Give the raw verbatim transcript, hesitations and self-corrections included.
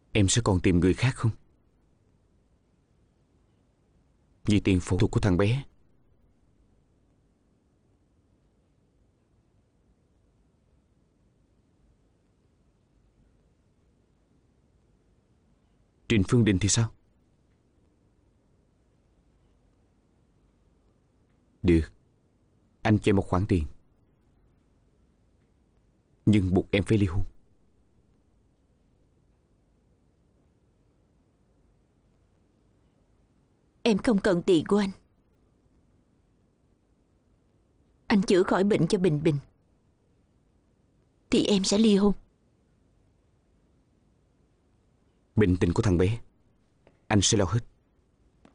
em sẽ còn tìm người khác không? Vì tiền phẫu thuật của thằng bé. Trịnh Phương Đình thì sao? Được, anh cho em một khoản tiền, nhưng buộc em phải ly hôn. Em không cần tiền của anh. Anh chữa khỏi bệnh cho Bình Bình thì em sẽ ly hôn. Bệnh tình của thằng bé anh sẽ lo hết.